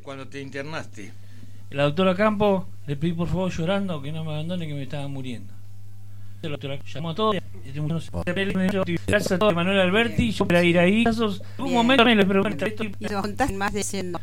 cuando te internaste. La doctora Campo le pedí por favor llorando que no me abandone, que me estaba muriendo. La doctora llamó a todos. Gracias a todos, Manuel Alberti. Yo para ir ahí. Un momento me les pregunté. Y lo contás más diciendo.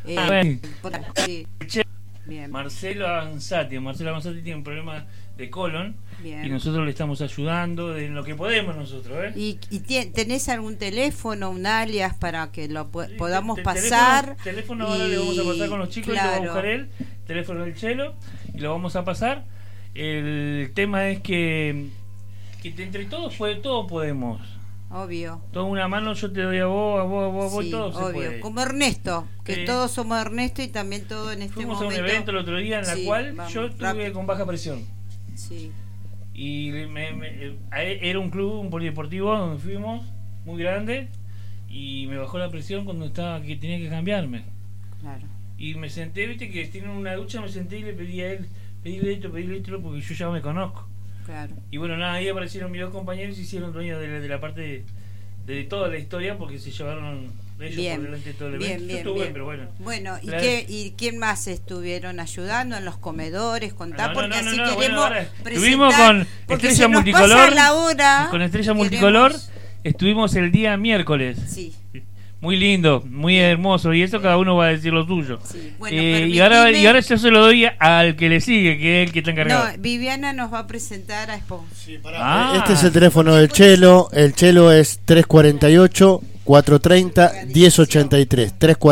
Bien. Marcelo Avanzati tiene un problema de colon. Bien. Y nosotros le estamos ayudando en lo que podemos nosotros. ¿Y tenés algún teléfono, un alias para que lo podamos pasar? Teléfono ahora le vamos a pasar con los chicos, claro. Y lo va a buscar él, teléfono del Chelo, y lo vamos a pasar. El tema es que entre todos podemos. Obvio. Toda una mano yo te doy a vos, sí, y todo obvio. Se puede. Como Ernesto, que todos somos Ernesto y también todo en este Fuimos momento. Fuimos a un evento el otro día en la cual yo estuve con baja presión. Sí. Y era un club, un polideportivo donde fuimos, muy grande, y me bajó la presión cuando que tenía que cambiarme. Claro. Y me senté, viste que tienen una ducha, me senté y le pedí a él, pedile esto, porque yo ya me conozco. Claro. Y bueno, nada, ahí aparecieron mis dos compañeros y se hicieron dueños de la parte de toda la historia, porque se llevaron de ellos por delante de todo el evento. Yo estuve bien, pero bueno. Bueno, ¿y quién más estuvieron ayudando en los comedores? Contá, porque así queremos presentar. Estuvimos con Estrella Multicolor. Con Estrella Multicolor estuvimos el día miércoles. Sí. Muy lindo, muy hermoso, y eso cada uno va a decir lo suyo. Sí. Bueno, y ahora yo se lo doy al que le sigue, que es el que está encargado. No, Viviana nos va a presentar a Expo. Sí, este es el teléfono del Chelo. El Chelo es 348-430-1083.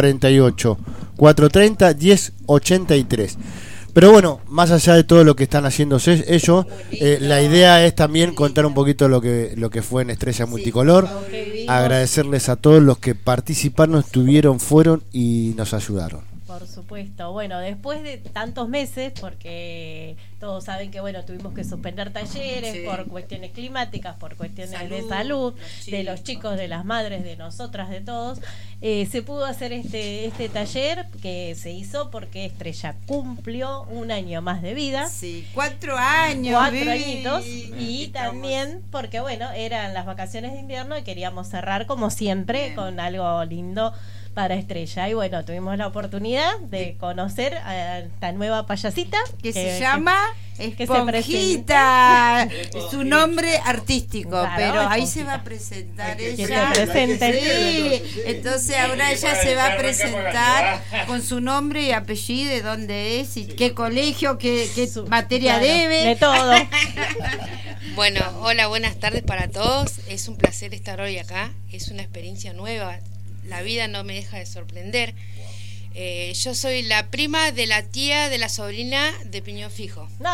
348-430-1083. Pero bueno, más allá de todo lo que están haciendo ellos, la idea es también contar un poquito lo que fue en Estrella Multicolor. Agradecerles a todos los que participaron, estuvieron, fueron y nos ayudaron. Por supuesto. Bueno, después de tantos meses, porque todos saben que tuvimos que suspender talleres por cuestiones climáticas, por cuestiones de salud, de los chicos, de las madres, de nosotras, de todos, se pudo hacer este taller que se hizo porque Estrella cumplió un año más de vida. Sí, 4 años. 4 añitos. Y también porque eran las vacaciones de invierno y queríamos cerrar como siempre con algo lindo para Estrella. Y tuvimos la oportunidad de conocer a esta nueva payasita que se llama Esponjita, su nombre artístico, claro, pero ahí se va a presentar ella. Sí, entonces ahora ella se va a presentar con su nombre y apellido, de dónde es y qué colegio, qué materia debe. De todo. Bueno, hola, buenas tardes para todos. Es un placer estar hoy acá. Es una experiencia nueva. La vida no me deja de sorprender. Yo soy la prima de la tía de la sobrina de Piñón Fijo. ¡Wow!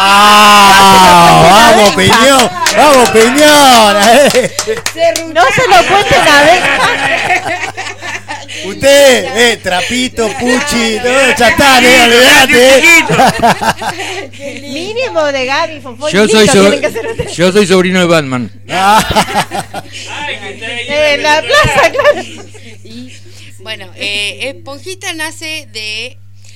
¡Vamos, Piñón! ¡Vamos, Piñón! No se lo cuenten a ver. Usted, Trapito, Puchi, no, ya está, olvidate. Mínimo de Gaby, Fofo. Yo soy sobrino de Batman. En la plaza, claro. Bueno, Esponjita nace de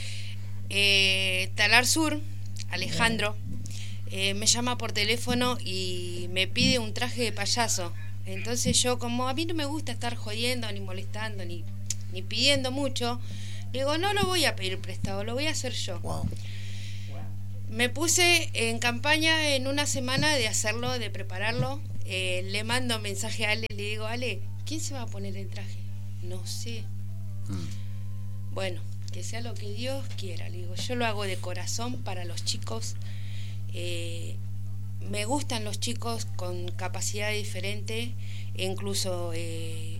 Talar Sur, Alejandro. Me llama por teléfono y me pide un traje de payaso. Entonces yo, como a mí no me gusta estar jodiendo, ni molestando, ni pidiendo mucho, digo, no lo voy a pedir prestado, lo voy a hacer yo. Wow. Me puse en campaña en una semana de hacerlo, de prepararlo. Le mando mensaje a Ale, le digo, Ale, ¿quién se va a poner el traje? No sé. Bueno, que sea lo que Dios quiera, le digo, yo lo hago de corazón para los chicos. Me gustan los chicos con capacidad diferente, incluso